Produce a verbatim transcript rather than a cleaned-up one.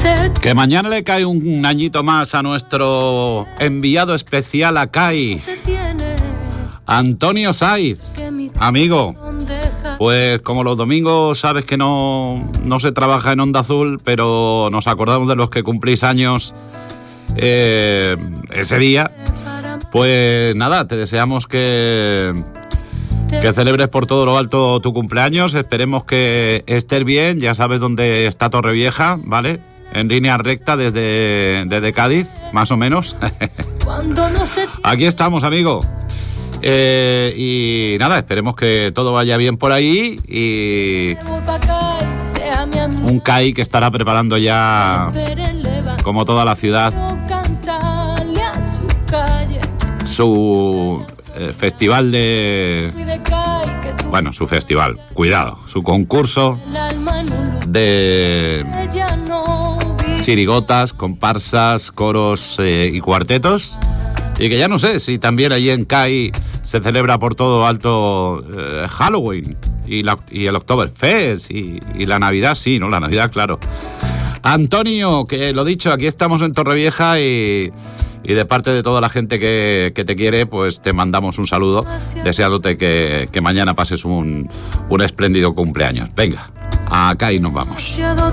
Que mañana le cae un añito más a nuestro enviado especial a C A I, Antonio Saiz. Amigo, pues como los domingos sabes que no, no se trabaja en Onda Azul, pero nos acordamos de los que cumplís años eh, ese día. Pues nada, te deseamos que, que celebres por todo lo alto tu cumpleaños. Esperemos que estés bien. Ya sabes dónde está Torrevieja, ¿vale? En línea recta desde, desde Cádiz, más o menos. Aquí estamos, amigo. Eh, y nada, esperemos que todo vaya bien por ahí. Y un C A I que estará preparando ya, como toda la ciudad, su eh, festival de... Bueno, su festival, cuidado, su concurso de chirigotas, comparsas, coros eh, y cuartetos. Y que ya no sé si también allí en C A I se celebra por todo alto eh, Halloween y, la, y el Oktoberfest y, y la Navidad, sí, ¿no? La Navidad, claro. Antonio, que lo dicho, aquí estamos en Torrevieja y, y de parte de toda la gente que, que te quiere, pues te mandamos un saludo, deseándote que, que mañana pases un, un espléndido cumpleaños. Venga, a C A I nos vamos.